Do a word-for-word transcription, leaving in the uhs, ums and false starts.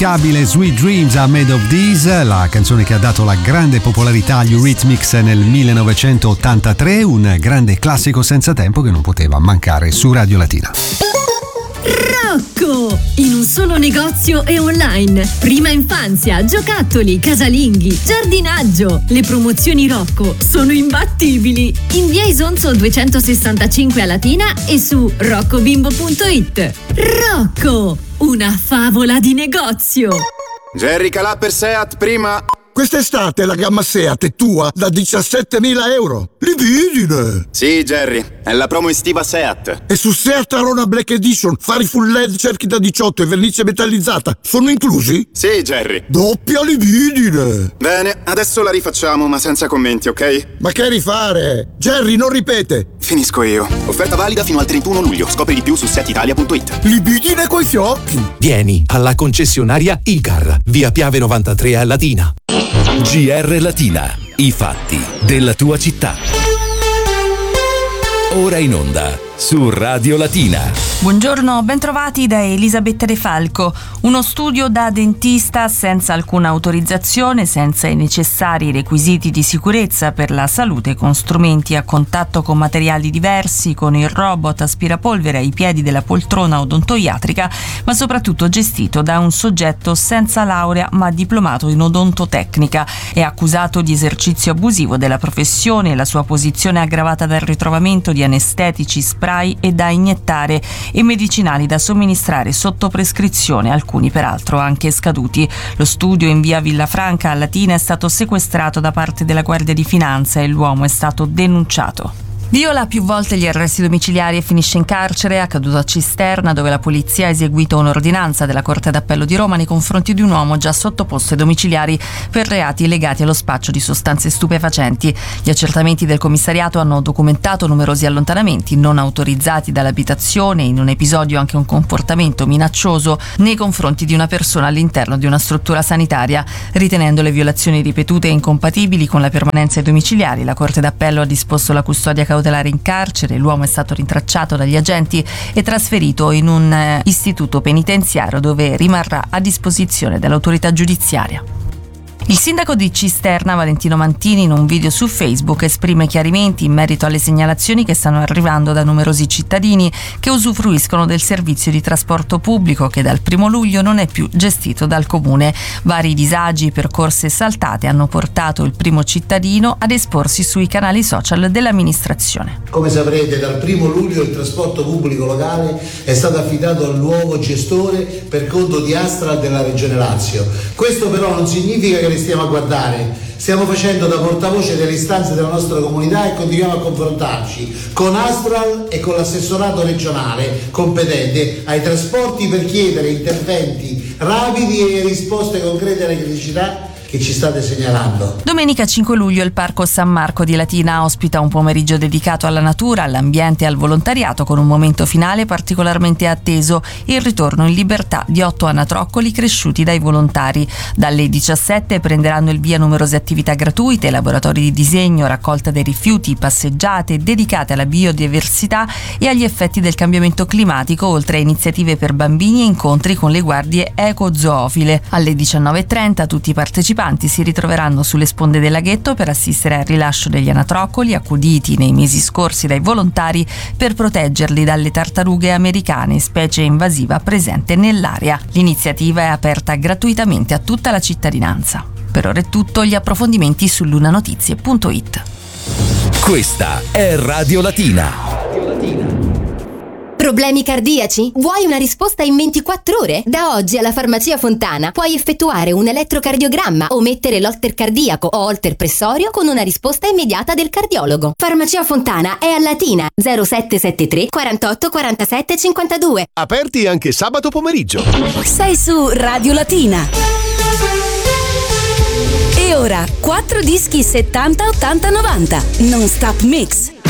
Sweet Dreams are Made of These, la canzone che ha dato la grande popolarità agli Eurythmics nel millenovecentottantatré, un grande classico senza tempo che non poteva mancare su Radio Latina. Rocco! In un solo negozio e online. Prima infanzia, giocattoli, casalinghi, giardinaggio. Le promozioni Rocco sono imbattibili. In via Isonzo duecentosessantacinque a Latina e su roccobimbo punto it. Rocco! Una favola di negozio. Jerry Calà per Seat prima. Quest'estate la gamma Seat è tua da diciassettemila euro. Libidine! Sì, Jerry, è la promo estiva Seat. E su Seat Arona Black Edition, fari full L E D, cerchi da diciotto e vernice metallizzata sono inclusi? Sì, Jerry. Doppia libidine! Bene, adesso la rifacciamo, ma senza commenti, ok? Ma che rifare? Jerry, non ripete! Finisco io. Offerta valida fino al trentuno luglio. Scopri di più su seat italia punto it. Libidine coi fiocchi! Vieni alla concessionaria Icar, via Piave novantatré a Latina. G R Latina, i fatti della tua città. Ora in onda su Radio Latina. Buongiorno, bentrovati da Elisabetta De Falco. Uno studio da dentista senza alcuna autorizzazione, senza i necessari requisiti di sicurezza per la salute, con strumenti a contatto con materiali diversi, con il robot aspirapolvere ai piedi della poltrona odontoiatrica, ma soprattutto gestito da un soggetto senza laurea ma diplomato in odontotecnica. È accusato di esercizio abusivo della professione, la sua posizione è aggravata dal ritrovamento di anestetici, spray e da iniettare e medicinali da somministrare sotto prescrizione, alcuni peraltro anche scaduti. Lo studio in via Villafranca a Latina è stato sequestrato da parte della Guardia di Finanza e l'uomo è stato denunciato. Viola più volte gli arresti domiciliari e finisce in carcere, accaduto a Cisterna, dove la polizia ha eseguito un'ordinanza della Corte d'Appello di Roma nei confronti di un uomo già sottoposto ai domiciliari per reati legati allo spaccio di sostanze stupefacenti. Gli accertamenti del commissariato hanno documentato numerosi allontanamenti non autorizzati dall'abitazione, in un episodio anche un comportamento minaccioso nei confronti di una persona all'interno di una struttura sanitaria. Ritenendo le violazioni ripetute e incompatibili con la permanenza ai domiciliari, la Corte d'Appello ha disposto la custodia cautelare in carcere. L'uomo è stato rintracciato dagli agenti e trasferito in un eh, istituto penitenziario dove rimarrà a disposizione dell'autorità giudiziaria. Il sindaco di Cisterna, Valentino Mantini, in un video su Facebook esprime chiarimenti in merito alle segnalazioni che stanno arrivando da numerosi cittadini che usufruiscono del servizio di trasporto pubblico che dal primo luglio non è più gestito dal comune. Vari disagi, percorse saltate hanno portato il primo cittadino ad esporsi sui canali social dell'amministrazione. Come saprete, dal primo luglio il trasporto pubblico locale è stato affidato al nuovo gestore per conto di Astra della Regione Lazio. Questo però non significa che stiamo a guardare, stiamo facendo da portavoce delle istanze della nostra comunità e continuiamo a confrontarci con Astral e con l'assessorato regionale competente ai trasporti per chiedere interventi rapidi e risposte concrete alle criticità che ci state segnalando. Domenica cinque luglio il Parco San Marco di Latina ospita un pomeriggio dedicato alla natura, all'ambiente e al volontariato, con un momento finale particolarmente atteso, il ritorno in libertà di otto anatroccoli cresciuti dai volontari. Dalle diciassette prenderanno il via numerose attività gratuite, laboratori di disegno, raccolta dei rifiuti, passeggiate dedicate alla biodiversità e agli effetti del cambiamento climatico, oltre a iniziative per bambini e incontri con le guardie ecozoofile. Alle diciannove e trenta tutti i partecipanti si ritroveranno sulle sponde del laghetto per assistere al rilascio degli anatroccoli accuditi nei mesi scorsi dai volontari per proteggerli dalle tartarughe americane, specie invasiva presente nell'area. L'iniziativa è aperta gratuitamente a tutta la cittadinanza. Per ora è tutto, gli approfondimenti su lunanotizie punto it. Questa è Radio Latina. Problemi cardiaci? Vuoi una risposta in ventiquattro ore? Da oggi alla Farmacia Fontana puoi effettuare un elettrocardiogramma o mettere l'holter cardiaco o holter pressorio con una risposta immediata del cardiologo. Farmacia Fontana è a Latina, zero sette sette tre quarantotto quarantasette cinquantadue. Aperti anche sabato pomeriggio. Sei su Radio Latina. E ora quattro dischi settanta ottanta novanta Non Stop Mix.